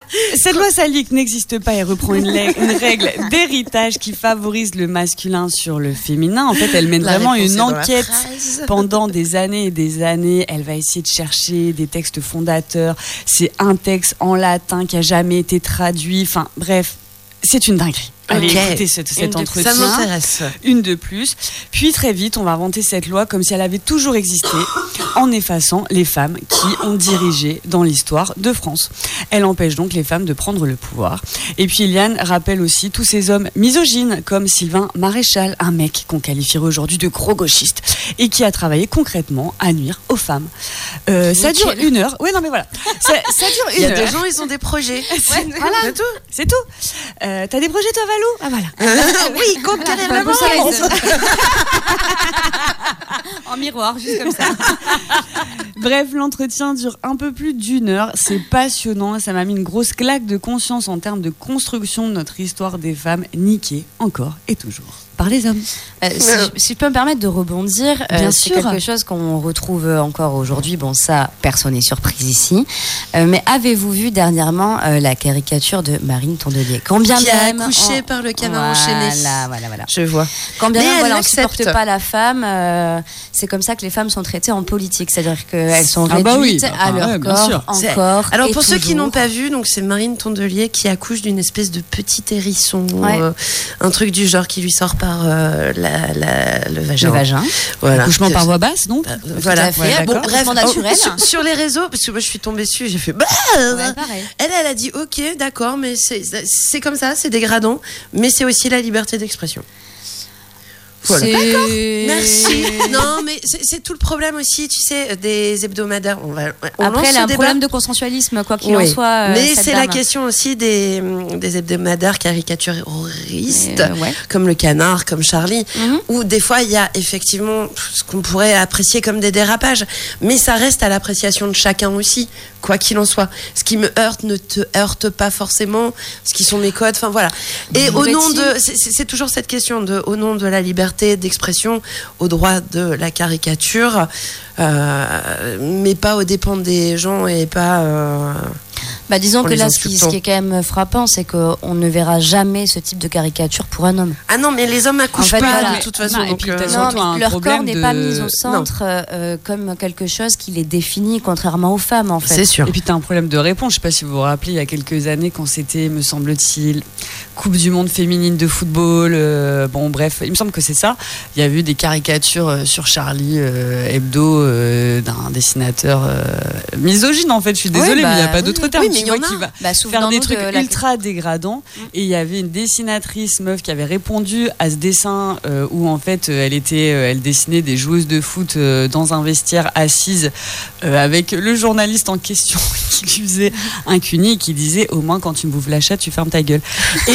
Cette loi salique n'existe pas et reprend une règle d'héritage qui favorise le masculin sur le féminin. En fait, elle mène vraiment une enquête pendant des années et des années. Elle va essayer de chercher des textes fondateurs. C'est un texte en latin qui a jamais été traduit. Enfin, bref, c'est une dinguerie. Allez, écoutez cet entretien. Ça m'intéresse. Une de plus. Puis très vite, on va inventer cette loi comme si elle avait toujours existé, en effaçant les femmes qui ont dirigé dans l'histoire de France. Elle empêche donc les femmes de prendre le pouvoir. Et puis Eliane rappelle aussi tous ces hommes misogynes, comme Sylvain Maréchal, un mec qu'on qualifierait aujourd'hui de gros gauchiste, et qui a travaillé concrètement à nuire aux femmes. Ça dure 1 heure. Ouais, non mais voilà. Ça dure 1 heure. Il y a des gens, ils ont des projets. Voilà, c'est tout. T'as des projets, toi, Valou? Ah voilà. Oui, compte carrément. En miroir, juste comme ça. Bref, l'entretien dure un peu plus d'1 heure. C'est passionnant et ça m'a mis une grosse claque de conscience en termes de construction de notre histoire des femmes niquées encore et toujours par les hommes. Si je peux me permettre de rebondir, c'est quelque chose qu'on retrouve encore aujourd'hui. Bon, ça, personne n'est surprise ici. Mais avez-vous vu dernièrement la caricature de Marine Tondelier? Qui a accouché par le canard enchaîné. Voilà. Je vois. Quand bien même, on ne supporte pas la femme, c'est comme ça que les femmes sont traitées en politique. C'est-à-dire qu'elles sont réduites à leur corps encore. Alors pour ceux qui n'ont pas vu, donc c'est Marine Tondelier qui accouche d'une espèce de petit hérisson, un truc du genre qui lui sort par le vagin. Le vagin. Voilà. Accouchement par voix basse, donc. Voilà. Bon, bref, naturel. Sur les réseaux, parce que moi je suis tombée dessus, j'ai fait. Elle a dit ok, d'accord, mais c'est comme ça, c'est dégradant, mais c'est aussi la liberté d'expression. Voilà. D'accord, merci. Non, mais c'est tout le problème aussi, tu sais, des hebdomadaires. Après, elle a un problème de consensualisme, quoi qu'il en soit. Mais c'est la question aussi des hebdomadaires caricaturistes, comme Le Canard, comme Charlie, où des fois, il y a effectivement ce qu'on pourrait apprécier comme des dérapages, mais ça reste à l'appréciation de chacun aussi, quoi qu'il en soit. Ce qui me heurte ne te heurte pas forcément, ce qui sont mes codes, enfin voilà. Et au nom de... C'est toujours cette question de, au nom de la liberté d'expression, au droit de la caricature, mais pas aux dépens des gens et pas... disons que là, ce qui est quand même frappant, c'est qu'on ne verra jamais ce type de caricature pour un homme. Ah non, mais les hommes accouchent pas de toute façon. Non, mais leur corps n'est pas mis au centre comme quelque chose qui les définit, contrairement aux femmes, en fait. C'est sûr. Et puis tu as un problème de réponse. Je sais pas si vous vous rappelez, il y a quelques années, quand c'était, me semble-t-il, Coupe du monde féminine de football. Bon, bref, il me semble que c'est ça. Il y a eu des caricatures sur Charlie Hebdo d'un dessinateur misogyne, en fait. Je suis désolée, mais il n'y a pas d'autre terme. Oui, mais il y en a qui va faire des trucs ultra dégradants. Et il y avait une dessinatrice meuf qui avait répondu à ce dessin où en fait elle dessinait des joueuses de foot dans un vestiaire assise avec le journaliste en question qui lui faisait un cuni et qui disait au moins quand tu me bouffes la chatte tu fermes ta gueule. Et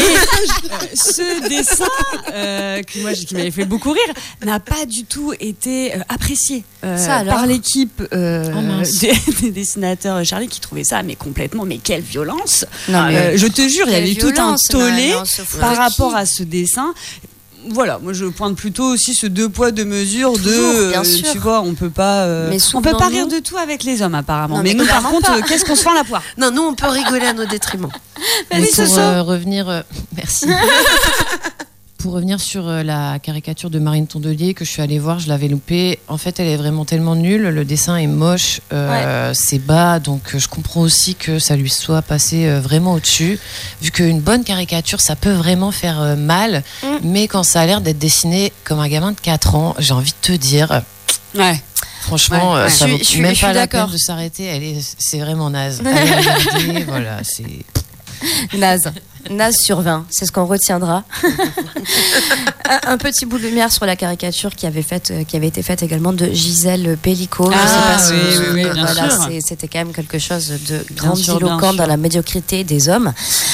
ce dessin qui m'avait fait beaucoup rire n'a pas du tout été apprécié par l'équipe des dessinateurs Charlie qui trouvait ça mais complètement, mais quelle violence. Je te jure, il y avait eu tout un tollé par rapport à ce dessin. Voilà, moi je pointe plutôt aussi ce 2 poids 2 mesures tu vois, on peut pas rire de tout avec les hommes apparemment. Mais nous par contre, qu'est-ce qu'on se fend la poire? Non, nous on peut rigoler à nos détriments. Revenir, merci. Pour revenir sur la caricature de Marine Tondelier que je suis allée voir, je l'avais loupée. En fait, elle est vraiment tellement nulle. Le dessin est moche, c'est bas, donc je comprends aussi que ça lui soit passé vraiment au-dessus. Vu qu'une bonne caricature, ça peut vraiment faire mal, mais quand ça a l'air d'être dessiné comme un gamin de 4 ans, j'ai envie de te dire... Franchement, ça vaut même pas la peine de s'arrêter. C'est vraiment naze. Allez regarder, voilà, c'est... Naze sur 20, c'est ce qu'on retiendra. Un petit bout de lumière sur la caricature qui avait été faite également de Gisèle Pellicot. Oui, bien sûr. C'était quand même quelque chose de grandiloquent dans la médiocrité des hommes.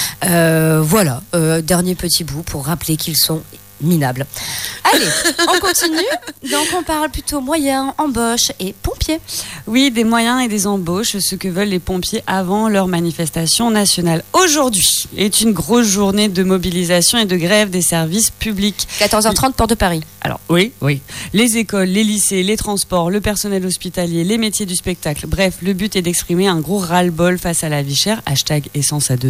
Dernier petit bout pour rappeler qu'ils sont minables. Allez, on continue. Donc on parle plutôt moyens, embauches et pompiers. Oui, des moyens et des embauches, ce que veulent les pompiers avant leur manifestation nationale. Aujourd'hui est une grosse journée de mobilisation et de grève des services publics. 14h30, Porte de Paris. Alors oui. Les écoles, les lycées, les transports, le personnel hospitalier, les métiers du spectacle. Bref, le but est d'exprimer un gros ras-le-bol face à la vie chère. #essence à 2